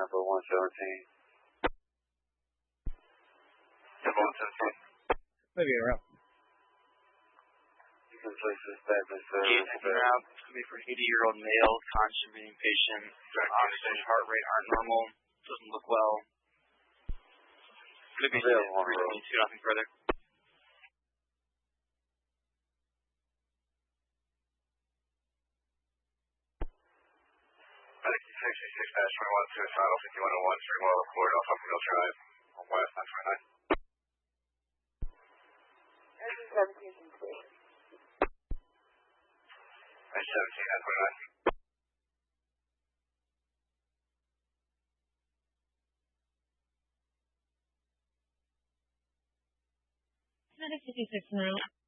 for 117. Number 117. Maybe a route. You can place this back in Gate route. It's going to be for 80-year-old male, constipating patient. His heart rate aren't normal. Doesn't look well. Could be 322, nothing further. Medic 66-21 suicidal 5101 Street Mall, Florida, off of Mill Drive, on West 929. 17 complete. 17 929. Medic 56 now.